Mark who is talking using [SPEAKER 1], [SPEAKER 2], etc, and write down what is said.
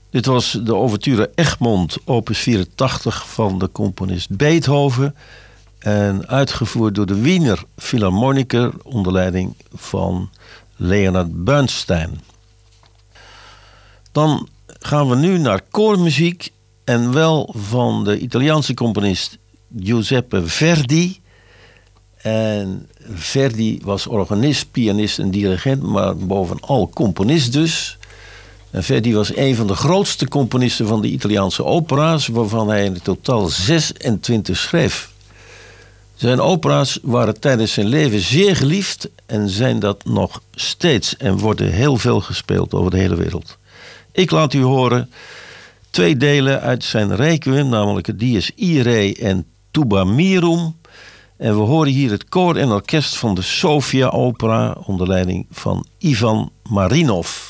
[SPEAKER 1] Dit was de ouverture Egmont, opus 84 van de componist Beethoven. En uitgevoerd door de Wiener Philharmoniker onder leiding van Leonard Bernstein. Dan gaan we nu naar koormuziek. En wel van de Italiaanse componist Giuseppe Verdi. En Verdi was organist, pianist en dirigent, maar bovenal componist dus. En Verdi was een van de grootste componisten van de Italiaanse opera's, waarvan hij in totaal 26 schreef. Zijn opera's waren tijdens zijn leven zeer geliefd en zijn dat nog steeds en worden heel veel gespeeld over de hele wereld. Ik laat u horen 2 delen uit zijn requiem, namelijk het Dies Irae en Tuba Mirum. En we horen hier het koor en orkest van de Sofia Opera onder leiding van Ivan Marinov.